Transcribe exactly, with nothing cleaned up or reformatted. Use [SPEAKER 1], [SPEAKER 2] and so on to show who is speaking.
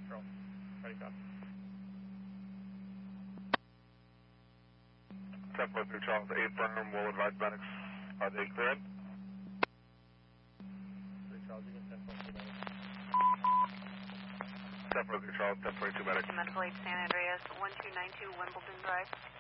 [SPEAKER 1] Charles. Ready, copy.
[SPEAKER 2] ten four three Charles, eight firm, will advise medics. Are they cleared?
[SPEAKER 1] three Charles, you get ten four three medics.
[SPEAKER 2] ten four three Charles, ten four two medics.
[SPEAKER 3] Medical aid San Andreas, one two nine two Wimbledon Drive.